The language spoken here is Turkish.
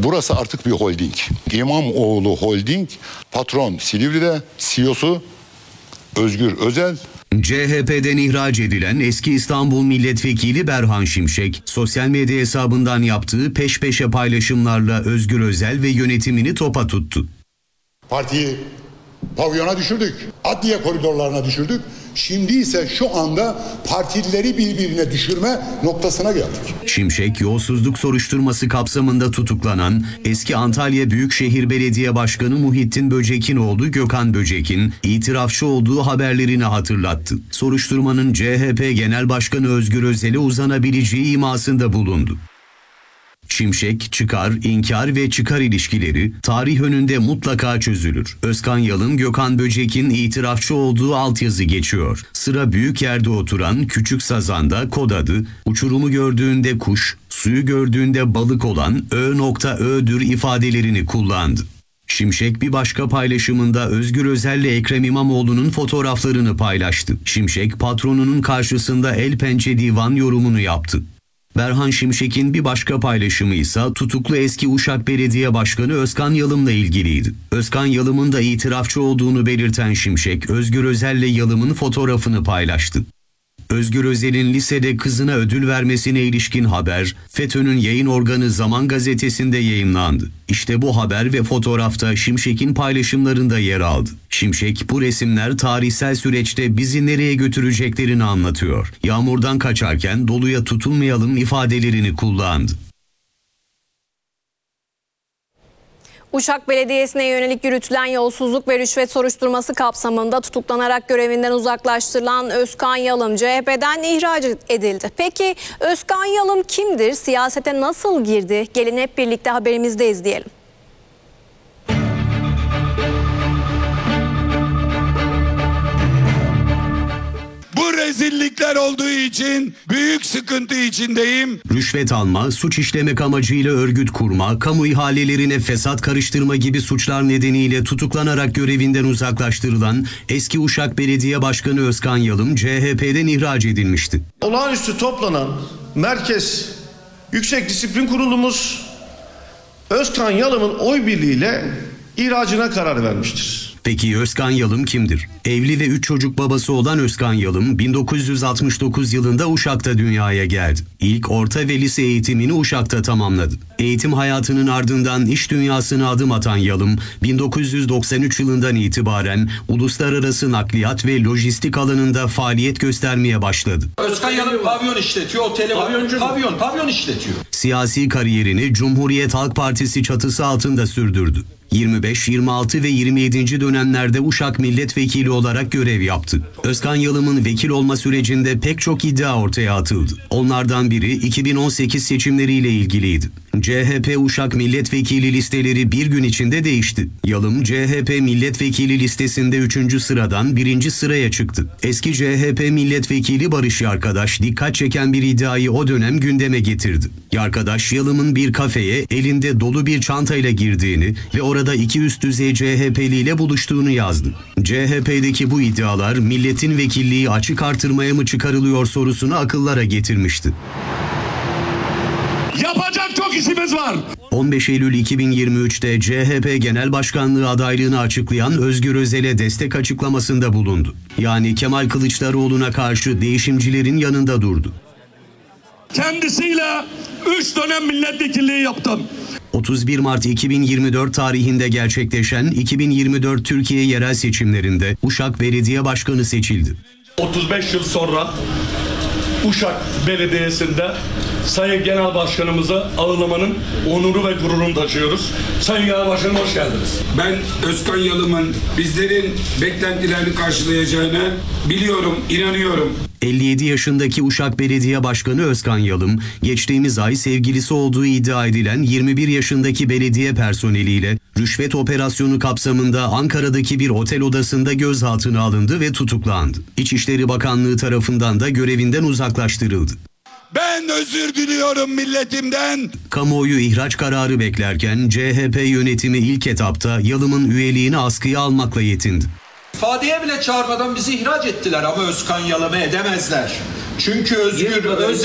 Burası artık bir holding. İmamoğlu Holding, patron Silivri'de, CEO'su Özgür Özel. CHP'den ihraç edilen eski İstanbul Milletvekili Berhan Şimşek, sosyal medya hesabından yaptığı peş peşe paylaşımlarla Özgür Özel ve yönetimini topa tuttu. Partiyi pavyona düşürdük, adliye koridorlarına düşürdük. Şimdi ise şu anda partilileri birbirine düşürme noktasına geldik. Şimşek, yolsuzluk soruşturması kapsamında tutuklanan eski Antalya Büyükşehir Belediye Başkanı Muhittin Böcek'in oğlu Gökhan Böcek'in itirafçı olduğu haberlerini hatırlattı. Soruşturmanın CHP Genel Başkanı Özgür Özel'e uzanabileceği imasında bulundu. Şimşek, çıkar, inkar ve çıkar ilişkileri tarih önünde mutlaka çözülür. Özkan Yalın, Gökhan Böcek'in itirafçı olduğu altyazı geçiyor. Sıra büyük yerde oturan küçük sazanda kod adı, uçurumu gördüğünde kuş, suyu gördüğünde balık olan Ö.Ö'dür ifadelerini kullandı. Şimşek bir başka paylaşımında Özgür Özel'le Ekrem İmamoğlu'nun fotoğraflarını paylaştı. Şimşek, patronunun karşısında el pençe divan yorumunu yaptı. Berhan Şimşek'in bir başka paylaşımı ise tutuklu eski Uşak Belediye Başkanı Özkan Yalım'la ilgiliydi. Özkan Yalım'ın da itirafçı olduğunu belirten Şimşek, Özgür Özel'le Yalım'ın fotoğrafını paylaştı. Özgür Özel'in lisede kızına ödül vermesine ilişkin haber, FETÖ'nün yayın organı Zaman Gazetesi'nde yayımlandı. İşte bu haber ve fotoğrafta Şimşek'in paylaşımlarında yer aldı. Şimşek, bu resimler tarihsel süreçte bizi nereye götüreceklerini anlatıyor. Yağmurdan kaçarken doluya tutulmayalım ifadelerini kullandı. Uşak Belediyesi'ne yönelik yürütülen yolsuzluk ve rüşvet soruşturması kapsamında tutuklanarak görevinden uzaklaştırılan Özkan Yalım CHP'den ihraç edildi. Peki Özkan Yalım kimdir? Siyasete nasıl girdi? Gelin hep birlikte haberimizde izleyelim. Bu rezillikler olduğu için büyük sıkıntı içindeyim. Rüşvet alma, suç işlemek amacıyla örgüt kurma, kamu ihalelerine fesat karıştırma gibi suçlar nedeniyle tutuklanarak görevinden uzaklaştırılan eski Uşak Belediye Başkanı Özkan Yalım CHP'den ihraç edilmişti. Olağanüstü toplanan Merkez Yüksek Disiplin Kurulumuz Özkan Yalım'ın oy birliğiyle ihracına karar vermiştir. Peki Özkan Yalım kimdir? Evli ve 3 çocuk babası olan Özkan Yalım 1969 yılında Uşak'ta dünyaya geldi. İlk orta ve lise eğitimini Uşak'ta tamamladı. Eğitim hayatının ardından iş dünyasına adım atan Yalım 1993 yılından itibaren uluslararası nakliyat ve lojistik alanında faaliyet göstermeye başladı. Özkan Yalım pavyon işletiyor, oteli var. Pavyon işletiyor. Siyasi kariyerini Cumhuriyet Halk Partisi çatısı altında sürdürdü. 25, 26 ve 27. dönemlerde Uşak milletvekili olarak görev yaptı. Özkan Yalım'ın vekil olma sürecinde pek çok iddia ortaya atıldı. Onlardan biri 2018 seçimleriyle ilgiliydi. CHP Uşak milletvekili listeleri bir gün içinde değişti. Yalım CHP milletvekili listesinde 3. sıradan 1. sıraya çıktı. Eski CHP milletvekili Barış Yarkadaş dikkat çeken bir iddiayı o dönem gündeme getirdi. Yarkadaş, Yalım'ın bir kafeye elinde dolu bir çantayla girdiğini ve orada iki üst düzey CHP'li ile buluştuğunu yazdı. CHP'deki bu iddialar milletin vekilliği açık artırmaya mı çıkarılıyor sorusunu akıllara getirmişti. Yapacak çok işimiz var. 15 Eylül 2023'te CHP Genel Başkanlığı adaylığını açıklayan Özgür Özel'e destek açıklamasında bulundu. Yani Kemal Kılıçdaroğlu'na karşı değişimcilerin yanında durdu. Kendisiyle 3 dönem milletvekilliği yaptım. 31 Mart 2024 tarihinde gerçekleşen 2024 Türkiye yerel seçimlerinde Uşak Belediye Başkanı seçildi. 35 yıl sonra Uşak Belediyesi'nde Sayın Genel Başkanımızı ağırlamanın onuru ve gururunu taşıyoruz. Sayın Genel Başkanım hoş geldiniz. Ben Özkan Yalım'ın bizlerin beklentilerini karşılayacağını biliyorum, inanıyorum. 57 yaşındaki Uşak Belediye Başkanı Özkan Yalım, geçtiğimiz ay sevgilisi olduğu iddia edilen 21 yaşındaki belediye personeliyle rüşvet operasyonu kapsamında Ankara'daki bir otel odasında gözaltına alındı ve tutuklandı. İçişleri Bakanlığı tarafından da görevinden uzaklaştırıldı. Ben özür diliyorum milletimden. Kamuoyu ihraç kararı beklerken CHP yönetimi ilk etapta Yalım'ın üyeliğini askıya almakla yetindi. İfadeye bile çağırmadan bizi ihraç ettiler ama Özkan Yalım'ı edemezler. Çünkü Özgür